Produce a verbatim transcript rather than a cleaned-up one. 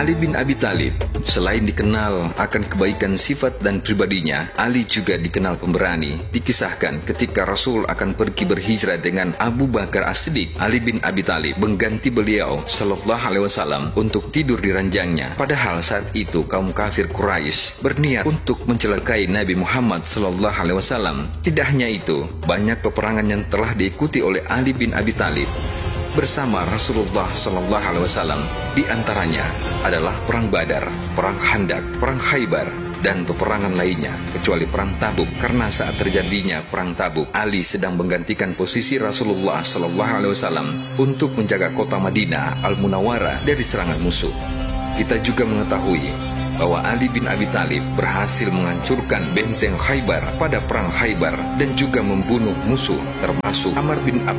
Ali bin Abi Thalib, selain dikenal akan kebaikan sifat dan pribadinya, Ali juga dikenal pemberani. Dikisahkan ketika Rasul akan pergi berhijrah dengan Abu Bakar As-Siddiq, Ali bin Abi Thalib mengganti beliau Shallallahu Alaihi Wasallam untuk tidur di ranjangnya. Padahal saat itu kaum kafir Quraisy berniat untuk mencelakai Nabi Muhammad Shallallahu Alaihi Wasallam. Tidak hanya itu, banyak peperangan yang telah diikuti oleh Ali bin Abi Thalib bersama Rasulullah Shallallahu Alaihi Wasallam. Di antaranya adalah Perang Badar, Perang Khandaq, Perang Khaybar, dan peperangan lainnya, kecuali Perang Tabuk. Karena saat terjadinya Perang Tabuk, Ali sedang menggantikan posisi Rasulullah Shallallahu Alaihi Wasallam untuk menjaga kota Madinah Al-Munawwarah dari serangan musuh. Kita juga mengetahui bahwa Ali bin Abi Thalib berhasil menghancurkan benteng Khaybar pada Perang Khaybar dan juga membunuh musuh termasuk Amr bin Ab